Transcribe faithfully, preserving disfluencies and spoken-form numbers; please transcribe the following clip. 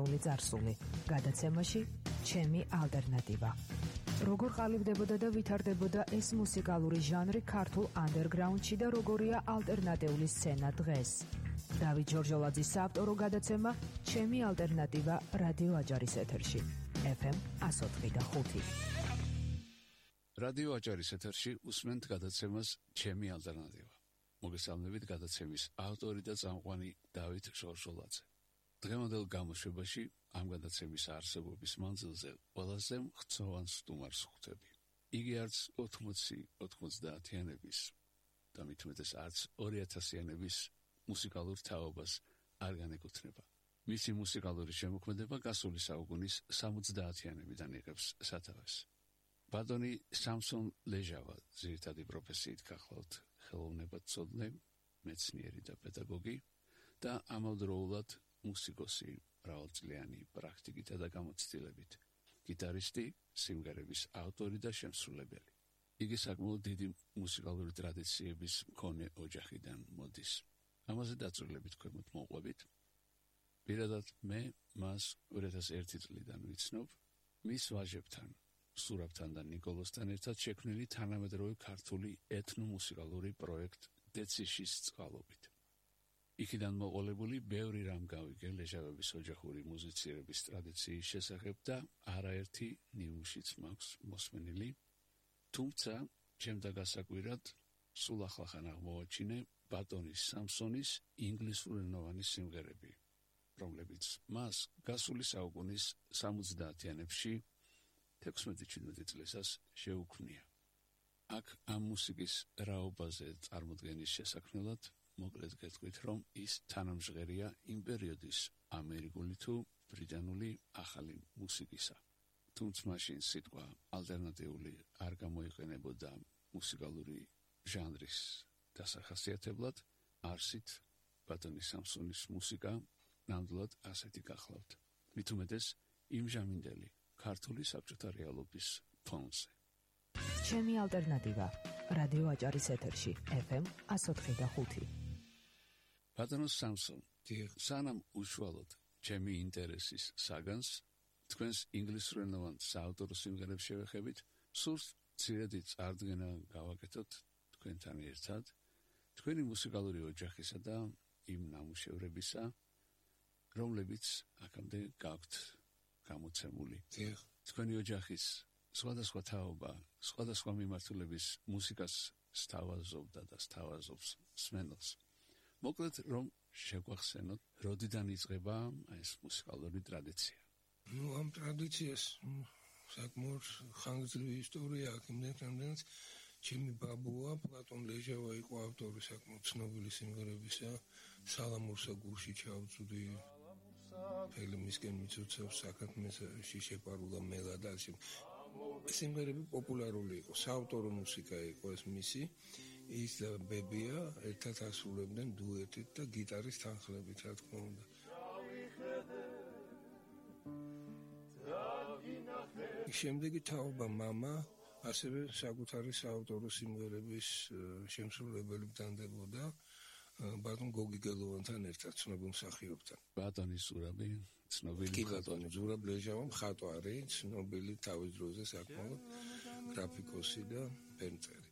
ერთეული წარსული. გადაცემაში ჩემი ალტერნატივა. როგორ ყალიბდებოდა და ვითარდებოდა ეს მუსიკალური ჟანრი ქართულ ანდერგრაუნდში და როგორია ალტერნატიული სცენა დღეს. დავით ჯორჯოლაძის საავტორო გადაცემა ჩემი ალტერნატივა რადიო აჭარის ეთერში. ეფ ემ one oh three point five. რადიო აჭარის ეთერში უსმენთ გადაცემას ჩემი ალტერნატივა. მოგესალმებით გადაცემის ავტორი და წამყვანი დავით ჯორჯოლაძე. დღევანდელ გამოშვებაში ამ გადაცემის არსებობის მანძილზე ყველაზე მხცოვან სტუმარს ხვდები. იგი არც ოთხმოცი ოცდაათიანების და მით უმეტეს არც ორი ათასიანების მუსიკალურ თაობას არ განეკუთვნება. მისი მუსიკალური შემოქმედება გასული საუკუნის სამოცდაათიანებიდან იღებს სათავეს. ბატონი სამსონ ლეჟავა ძირითადი პროფესიით გახლავთ ხელოვნებაცოდნე, მეცნიერი და პედაგოგი და ამავდროულად მუსიკოსი მრავალწლიანი პრაქტიკითა და გამოცდილებით, გიტარისტი, სიმღერების ავტორი და შემსრულებელი. იგი საკმაოდ დიდი მუსიკალური ტრადიციების მქონე ოჯახიდან მოდის. ამაზე დაწვრილებით ქვემოთ მოვყვებით. პირადად მე მას ორი ათას ერთი წლიდან ვიცნობ, მის ვაჟებთან, სურაბთან და ნიკოლოსთან ერთად შექმნილი თანამედროვე ქართული ეთნომუსიკალური პროექტ დეციშის წყალობით. იქიდან მოყოლებული ბევრი რამ გავიგე ლეჟავების ოჯახური მუსიცირების ტრადიციის შესახებ და არაერთი ნიმუშიც მაქვს მოსმენილი, თუმცა ჩემდა გასაკვირად სულ ახლახან აღმოვაჩინე ბატონის სამსონის ინგლისურენოვანი სიმღერები, რომლებიც მას გასული საუკუნის სამოცდაათიანებში თექვსმეტი ჩვიდმეტი წლისას შეუქმნია. აქ ამ მუსიკის რაობაზე წარმოდგენის შესაქმნელად მოკლედ გეტყვით, რომ ის თანამჟღერია იმ პერიოდის ამერიკული თუ ბრიტანული ახალი მუსიკისა. თუმცა მაშინ სიტყვა ალტერნატიული არ გამოიყენებოდა მუსიკალური ჟანრის დასახასიათებლად, არსით ბატონის სამსონის მუსიკა ნამდვილად ასეთი გახლავთ. მით უმეტეს იმჟამინდელი ქართული საბჭოთა რეალობის ფონზე. ჩემი ალტერნატივა რადიო აჭარის ეთერში ეფ ემ one oh three point five. ბატონო სამსონ, სანამ უშუალოდ ჩემი ინტერესის საგანს თქვენს ინგლისურენოვან საავტორო სიმღერებს შევეხებით, სურს მცირედი წარდგენა გავაკეთოთ თქვენთან ერთად თქვენი მუსიკალური ოჯახისა და იმ ნამუშევრებისა, რომლებიც აქამდე გაქვთ გამოცემული. თქვენი ოჯახის სხვადასხვა თაობა, სხვადასხვა მიმართულების მუსიკას სთავაზობდა და სთავაზობს მსმენელს. მოკლედ, რომ შეგვახსენოთ, როდიდან იწყება ეს მუსიკალური ტრადიცია. ნუ ამ ტრადიციას საკმაოდ ხანგრძლივი ისტორია აქვს, იმდენად ჩემი ბაბუა პლატონ ლეჟავა იყო ავტორი საკმაოდ ცნობილი სიმღერებისა, სალამურსა გულში ჩავწვდი, ფილმისკენ მიცოცავს საქმეში შეპარულა მელა და ასე. სიმღერები პოპულარული იყო, საავტორო მუსიკა იყო ეს მისი. ის და ბებია ერთად ასრულებდნენ დუეტით და გიტარის თანხლებით, რა თქმა უნდა. შემდეგი თაობა მამა ასევე საკუთარი საავტორო სიმღერების შემსრულებელი ბრძანდებოდა ბატონ გოგი გელოვანთან ერთად, ცნობილ მსახიობთან. ბატონის სურაბი, ცნობილი ბატონი ზურაბ ლეჟავა მხატვარი, ცნობილი თავის დროზე საკმაოდ გრაფიკოსი და პენწერი.